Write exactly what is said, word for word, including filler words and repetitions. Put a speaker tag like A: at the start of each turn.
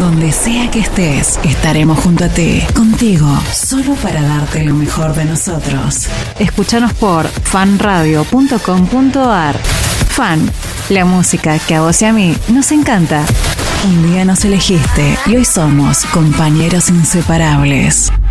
A: Donde sea que estés, estaremos junto a ti, contigo, solo para darte lo mejor de nosotros.
B: Escúchanos por fan radio punto com punto a r. Fan, la música que a vos y a mí nos encanta.
A: Un día nos elegiste y hoy somos compañeros inseparables.